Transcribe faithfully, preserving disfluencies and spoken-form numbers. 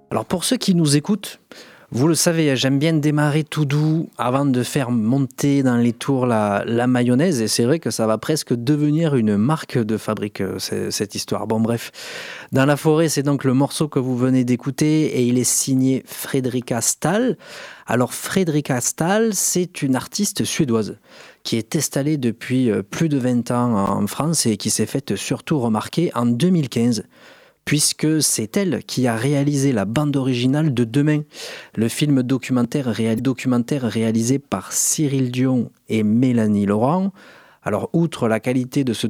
Alors pour ceux qui nous écoutent, vous le savez, j'aime bien démarrer tout doux avant de faire monter dans les tours la, la mayonnaise. Et c'est vrai que ça va presque devenir une marque de fabrique, euh, c'est- cette histoire. Bon bref, Dans la forêt, c'est donc le morceau que vous venez d'écouter et il est signé Fredrika Stahl. Alors Fredrika Stahl, c'est une artiste suédoise qui est installée depuis euh, plus de vingt ans en France et qui s'est faite surtout remarquer en deux mille quinze, puisque c'est elle qui a réalisé la bande originale de Demain, le film documentaire, réal- documentaire réalisé par Cyril Dion et Mélanie Laurent. Alors, outre la qualité de ce